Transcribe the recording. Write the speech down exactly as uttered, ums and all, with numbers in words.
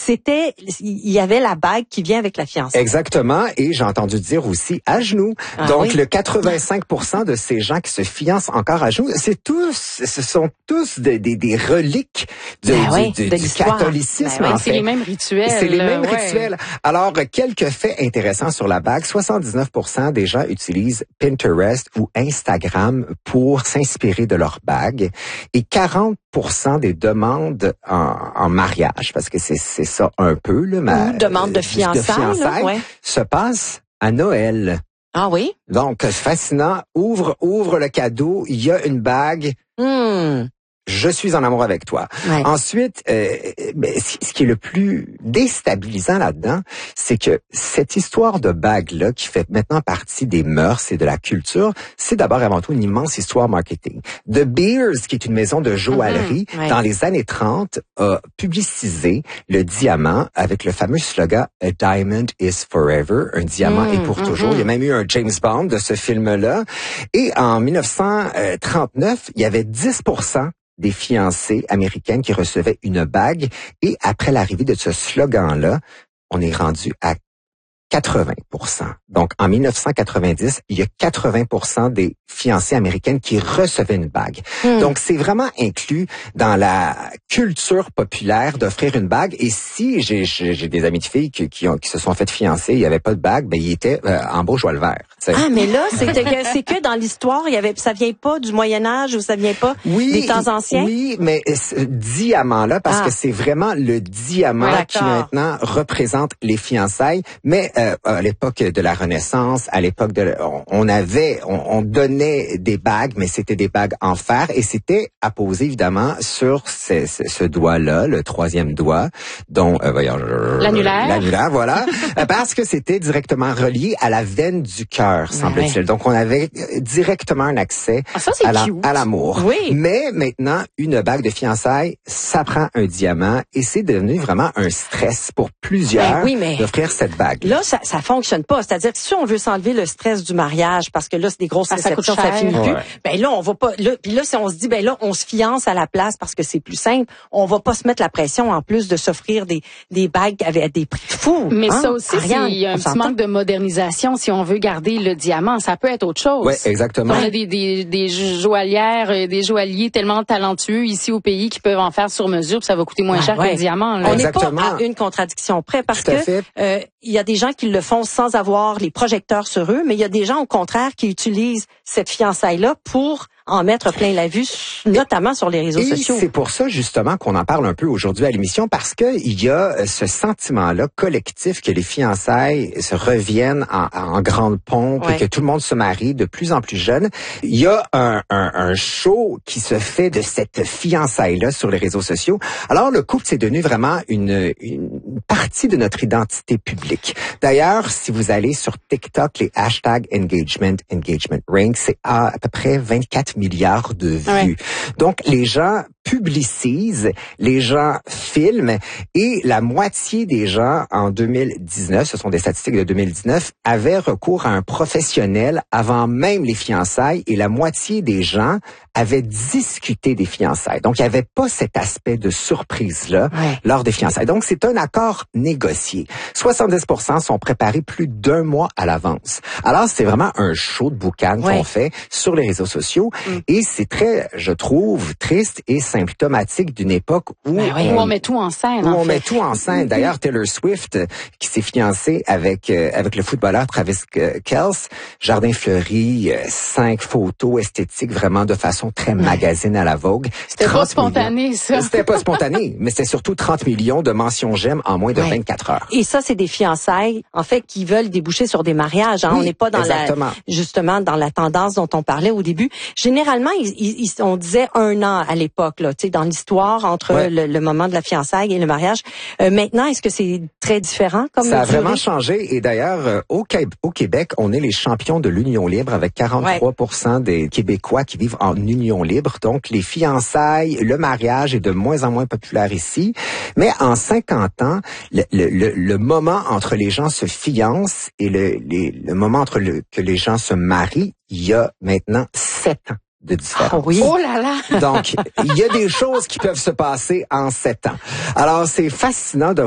c'était, il y avait la bague qui vient avec la fiançailles. Exactement. Et j'ai entendu dire aussi à genoux. Ah, Donc, oui. le quatre-vingt-cinq pour cent de ces gens qui se fiancent encore à genoux, c'est tous, ce sont tous des, des, des reliques de, ben du, oui, du, de du l'histoire. catholicisme. Ben oui, en c'est fait. les mêmes rituels. C'est les mêmes ouais. rituels. Alors, quelques faits intéressants sur la bague. soixante-dix-neuf pour cent des gens utilisent Pinterest ou Instagram pour s'inspirer de leur bague. Et quarante pour cent des demandes en, en mariage, parce que c'est, c'est ça un peu, là, ma, Ou demande de fiançailles, de fiançailles là, ouais. se passent à Noël. Ah oui? Donc, c'est fascinant. Ouvre, ouvre le cadeau. Il y a une bague. Hmm. Je suis en amour avec toi. Ouais. Ensuite, euh, ben, ce qui est le plus déstabilisant là-dedans, c'est que cette histoire de bague-là, qui fait maintenant partie des mœurs et de la culture, c'est d'abord avant tout une immense histoire marketing. The Beers, qui est une maison de joaillerie, Mm-hmm. Ouais. dans les années trente, a publicisé le diamant avec le fameux slogan « A diamond is forever », un diamant Mm, est pour mm-hmm. toujours. Il y a même eu un James Bond de ce film-là. Et en dix-neuf cent trente-neuf, il y avait dix pour cent des fiancées américaines qui recevaient une bague. Et après l'arrivée de ce slogan-là, on est rendu à quatre-vingts pour cent. Donc, en dix-neuf cent quatre-vingt-dix, il y a quatre-vingts pour cent des fiancées américaines qui recevaient une bague. Hmm. Donc, c'est vraiment inclus dans la culture populaire d'offrir une bague. Et si j'ai, j'ai, j'ai des amis de filles qui, qui, ont, qui se sont fait fiancer, il n'y avait pas de bague, ben ils étaient euh, en beau joie le vert. T'sais. Ah, mais là, c'est que, c'est que dans l'histoire, il y avait, ça vient pas du Moyen-Âge ou ça vient pas Oui, des temps anciens? Oui, mais ce diamant-là, parce Ah. que c'est vraiment le diamant Ouais, qui d'accord. maintenant représente les fiançailles. Mais euh, à l'époque de la Renaissance, à l'époque de, on, on avait, on, on donnait des bagues, mais c'était des bagues en fer et c'était apposé évidemment sur ce, ce, ce doigt-là, le troisième doigt, dont euh, voyons, L'annulaire. L'annulaire, voilà, parce que c'était directement relié à la veine du cœur, semble-t-il. Ouais. Donc on avait directement un accès Ah, ça, c'est à, la, cute. à l'amour. Oui. Mais maintenant, une bague de fiançailles, ça prend un diamant et c'est devenu vraiment un stress pour plusieurs Ben oui, mais d'offrir cette bague. là, ça, ça fonctionne pas. C'est-à-dire que si on veut s'enlever le stress du mariage, parce que là, c'est des grosses Ah, ça coûte réceptions, ça cher. finit plus. Ouais. Ben là, on va pas. Là, puis là, si on se dit, ben là, on se fiance à la place parce que c'est plus simple, on va pas se mettre la pression en plus de s'offrir des des bagues avec des prix fous. Mais hein? ça aussi, Ariane, c'est il y a un on petit s'entend? manque de modernisation si on veut garder le diamant. Ça peut être autre chose. Ouais, exactement. On a des, des, des joaillières, euh, des joailliers tellement talentueux ici au pays qui peuvent en faire sur mesure, puis ça va coûter moins Ouais, cher ouais. qu'un diamant. Là. On n'est Exactement. pas à une contradiction près parce Tout à que fait. euh, il y a des gens qui le font sans avoir les projecteurs sur eux, mais il y a des gens au contraire qui utilisent cette fiançaille-là pour en mettre plein la vue, notamment sur les réseaux Et sociaux. c'est pour ça justement qu'on en parle un peu aujourd'hui à l'émission parce que il y a ce sentiment-là collectif que les fiançailles se reviennent en, en grande pompe Ouais. et que tout le monde se marie de plus en plus jeune. Il y a un, un, un show qui se fait de cette fiançaille-là sur les réseaux sociaux. Alors le couple c'est devenu vraiment une, une partie de notre identité publique. D'ailleurs, si vous allez sur TikTok, les hashtags engagement, engagement ring, c'est à, à peu près vingt-quatre milliards de vues. Ouais. Donc, les gens publicisent, les gens filment et la moitié des gens en deux mille dix-neuf, ce sont des statistiques de deux mille dix-neuf, avaient recours à un professionnel avant même les fiançailles et la moitié des gens avaient discuté des fiançailles. Donc, il n'y avait pas cet aspect de surprise-là Ouais. lors des fiançailles. Donc, c'est un accord négocié. soixante-dix pour cent sont préparés plus d'un mois à l'avance. Alors, c'est vraiment un show de boucan Ouais. qu'on fait sur les réseaux sociaux et c'est très, je trouve, triste et symptomatique d'une époque où, Ben oui. Où on met tout en scène. où en on fait. met tout en scène. D'ailleurs, Taylor Swift, euh, qui s'est fiancée avec euh, avec le footballeur Travis Kelce, jardin fleuri, euh, cinq photos esthétiques vraiment de façon très magazine à la Vogue. C'était pas trente spontané, millions. ça. C'était pas spontané, mais c'était surtout trente millions de mentions j'aime en moins de Ouais. vingt-quatre heures. Et ça, c'est des fiançailles, en fait, qui veulent déboucher sur des mariages. Hein. Oui, on n'est pas dans exactement. la, justement, dans la tendance dont on parlait au début. Généralement, ils, ils, on disait un an à l'époque, là, tu sais, dans l'histoire entre Ouais. le, le moment de la fiançaille et le mariage. Euh, maintenant, est-ce que c'est très différent comme Ça a durée? vraiment changé. Et d'ailleurs, euh, au, Québec, au Québec, on est les champions de l'union libre avec quarante-trois pour cent des Québécois qui vivent en union libre. Donc, les fiançailles, le mariage est de moins en moins populaire ici. Mais en cinquante ans, le, le, le, le moment entre les gens se fiancent et le, les, le moment entre le, que les gens se marient, il y a maintenant sept ans de différence. Ah oui. Oh là là! Donc, il y a des choses qui peuvent se passer en sept ans. Alors, c'est fascinant de